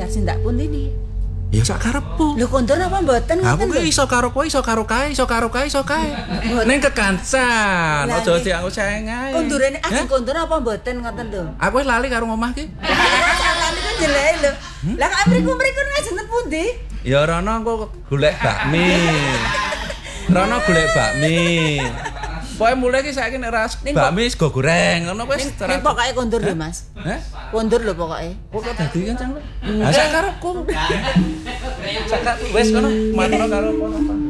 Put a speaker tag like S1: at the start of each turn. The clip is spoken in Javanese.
S1: sindak pundi niki?
S2: Ya sak karepku.
S1: Lho kondur apa mboten
S2: Aku
S1: ngoten
S2: ki iso karo kowe, iso karo kae. Ning kekancan, aja dianggo saeng ae.
S1: Kondurane ajeng kondur apa mboten ngoten lho.
S2: Aku wis lali karo omah ki.
S1: Salah niku jelek lho. Lah kok mriku ngajeng ten pundi?
S2: Ya rono aku golek bakmi. Pokoke mulai ki saiki nek ras bakmi sego goreng ngono wis.
S1: Ning pokoke kondur lho Mas.
S2: Heh?
S1: Kondur lho pokoke.
S2: Kok dadi kencang lho. Ha sak karepku. Sak wis kono matono karo apa.